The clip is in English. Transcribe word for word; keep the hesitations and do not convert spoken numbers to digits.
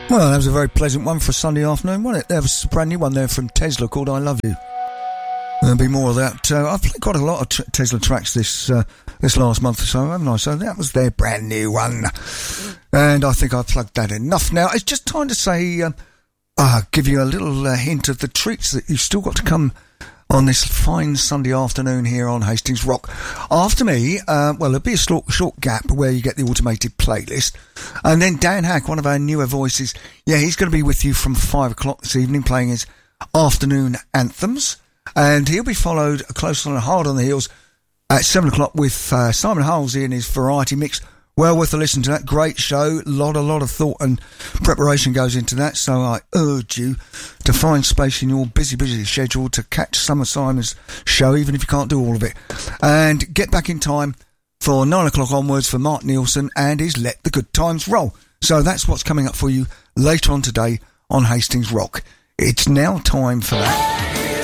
Well, that was a very pleasant one for a Sunday afternoon, wasn't it? There was a brand new one there from Tesla called I Love You. There'll be more of that. Uh, I've played quite a lot of t- Tesla tracks this uh, this last month or so, haven't I? So that was their brand new one. And I think I've plugged that enough now. It's just time to say, um, uh, give you a little uh, hint of the treats that you've still got to come on this fine Sunday afternoon here on Hastings Rock. After me, uh, well, there'll be a short, short gap where you get the automated playlist. And then Dan Hack, one of our newer voices, yeah, he's going to be with you from five o'clock this evening playing his afternoon anthems. And he'll be followed close on hard on the heels at seven o'clock with uh, Simon Halsey and his variety mix. Well worth a listen to that. Great show. A lot, a lot of thought and preparation goes into that. So I urge you to find space in your busy, busy schedule to catch Summer Simon's show, even if you can't do all of it. And get back in time for nine o'clock onwards for Mark Nielsen and his Let the Good Times Roll. So that's what's coming up for you later on today on Hastings Rock. It's now time for that.